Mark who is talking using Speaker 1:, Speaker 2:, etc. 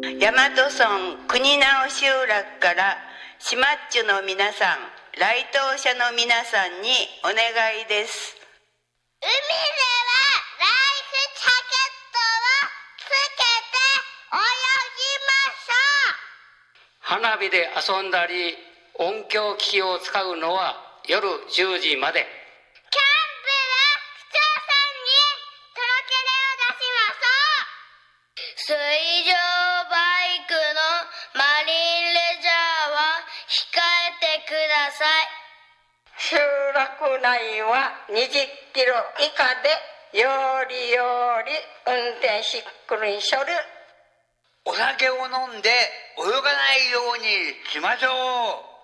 Speaker 1: 大和村国直集落からしまっちゅの皆さん、来島者の皆さんにお願いです。
Speaker 2: 海ではライフジャケットをつけて泳ぎましょう。
Speaker 3: 花火で遊んだり音響機器を使うのは夜10時まで。
Speaker 2: キャンプで市長さんに届け出を出しましょう。水上バイクのマリンレジャーは控えてください。
Speaker 4: 集落内は20キロ以下でより運転しっくりしょる。
Speaker 5: お酒を飲んで泳がないようにしましょう。